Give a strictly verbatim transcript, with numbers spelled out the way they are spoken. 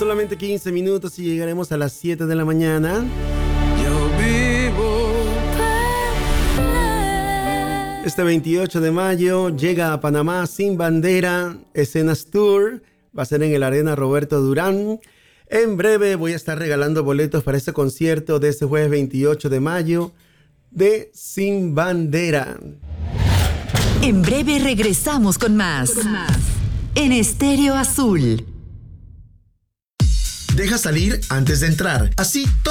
solamente quince minutos y llegaremos a las siete de la mañana. Yo vivo. Este veintiocho de mayo llega a Panamá Sin Bandera, Escenas Tour. Va a ser en el Arena Roberto Durán. En breve voy a estar regalando boletos para este concierto de este jueves veintiocho de mayo de Sin Bandera. En breve regresamos con más. Con más. En Estéreo Azul. Deja salir antes de entrar. Así